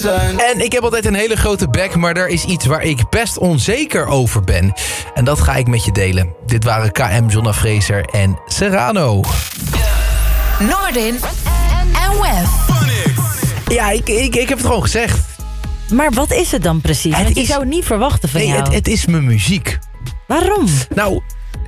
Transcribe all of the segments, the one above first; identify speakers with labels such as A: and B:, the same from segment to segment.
A: En ik heb altijd een hele grote bek, maar er is iets waar ik best onzeker over ben. En dat ga ik met je delen. Dit waren KM, Jonna Fraser en Serrano.
B: Noordin en Wef.
A: Ja, ik heb het gewoon gezegd.
C: Maar wat is het dan precies? Want je zou het niet verwachten van jou.
A: Het is mijn muziek.
C: Waarom?
A: Nou,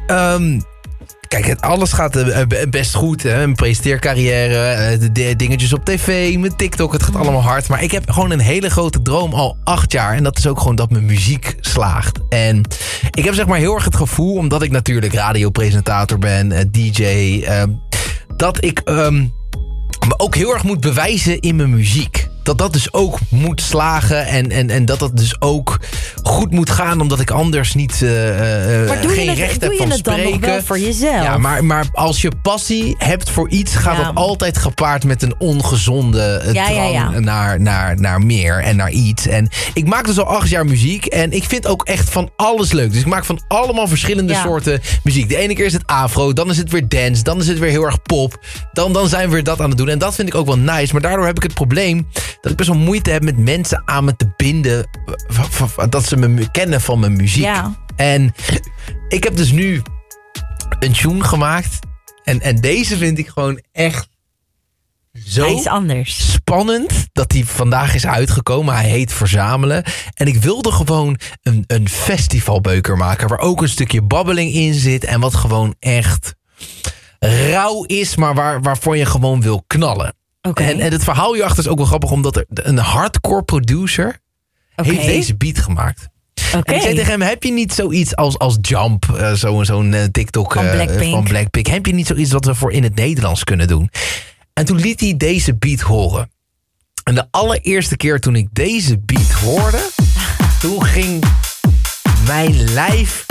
A: kijk, alles gaat best goed. Hè? Mijn presenteercarrière, de dingetjes op tv, mijn TikTok, het gaat allemaal hard. Maar ik heb gewoon een hele grote droom al 8 jaar. En dat is ook gewoon dat mijn muziek slaagt. En ik heb zeg maar heel erg het gevoel, omdat ik natuurlijk radiopresentator ben, DJ, dat ik me ook heel erg moet bewijzen in mijn muziek. Dat dus ook moet slagen en dat dus ook goed moet gaan, omdat ik anders niet geen recht heb van spreken.
C: Dan nog wel voor jezelf?
A: Ja, maar als je passie hebt voor iets, gaat dat altijd gepaard met een ongezonde drang naar meer en naar iets. En ik maak dus al 8 jaar muziek en ik vind ook echt van alles leuk. Dus ik maak van allemaal verschillende soorten muziek. De ene keer is het afro, dan is het weer dance, dan is het weer heel erg pop. Dan zijn we weer dat aan het doen. En dat vind ik ook wel nice, maar daardoor heb ik het probleem dat ik best wel moeite heb met mensen aan me te binden, dat ze me kennen van mijn muziek. Ja. En ik heb dus nu een tune gemaakt. En deze vind ik gewoon echt zo
C: hij is anders.
A: Spannend dat hij vandaag is uitgekomen. Hij heet Verzamelen. En ik wilde gewoon een festivalbeuker maken, waar ook een stukje babbeling in zit en wat gewoon echt rauw is, maar waarvoor je gewoon wil knallen. Okay. En het verhaal hierachter is ook wel grappig, omdat er een hardcore producer heeft deze beat gemaakt. En ik zei tegen hem, heb je niet zoiets als Jump, zo'n TikTok van Blackpink, heb je niet zoiets wat we voor in het Nederlands kunnen doen? En toen liet hij deze beat horen. En de allereerste keer toen ik deze beat hoorde, toen ging mijn lijf